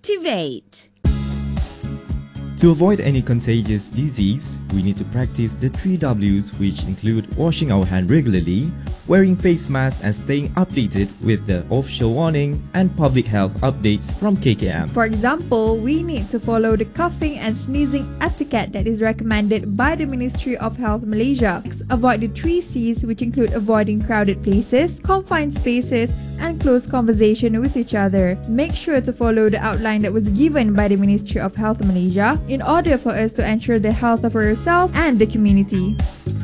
Activate. To avoid any contagious disease, we need to practice the 3 W's, which include washing our hands regularly, wearing face masks and staying updated with the official warning and public health updates from KKM. For example, we need to follow the coughing and sneezing etiquette that is recommended by the Ministry of Health Malaysia. Avoid the 3 C's, which include avoiding crowded places, confined spaces, and close conversation with each other. Make sure to follow the outline that was given by the Ministry of Health Malaysia in order for us to ensure the health of yourself and the community.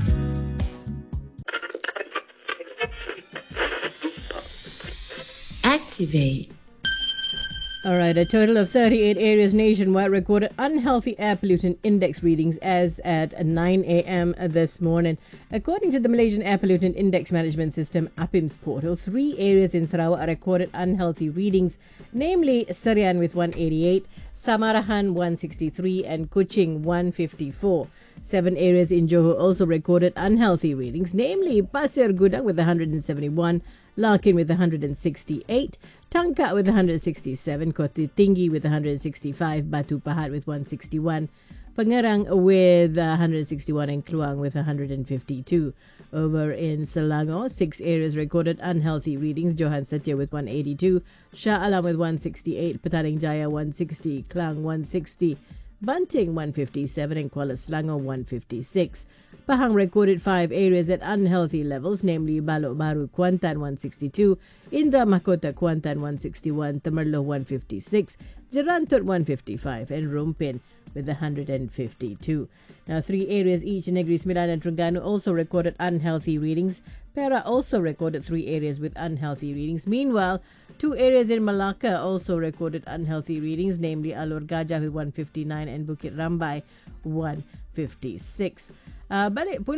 Activate. Alright, a total of 38 areas nationwide recorded unhealthy air pollutant index readings as at 9 a.m. this morning. According to the Malaysian Air Pollutant Index Management System APIMS portal, 3 areas in Sarawak recorded unhealthy readings, namely Serian with 188, Samarahan 163 and Kuching 154. 7 areas in Johor also recorded unhealthy readings, namely Pasir Gudang with 171, Larkin with 168, Tangkak with 167, Kota Tinggi with 165, Batu Pahat with 161, Pengerang with 161 and Kluang with 152. Over in Selangor, 6 areas recorded unhealthy readings, Johan Setia with 182, Shah Alam with 168, Petaling Jaya 160, Klang 160, Banting 157 and Kuala Selangor 156. Pahang recorded 5 areas at unhealthy levels, namely Balok Baru, Kuantan 162, Indra Mahkota, Kuantan 161, Temerloh 156, Jerantut 155 and Rumpin with 152. Now 3 areas each in Negeri Sembilan and Terengganu also recorded unhealthy readings. Perak also recorded 3 areas with unhealthy readings. Meanwhile, 2 areas in Malacca also recorded unhealthy readings, namely Alor Gajah with 159 and Bukit Rambai 156. Balik pula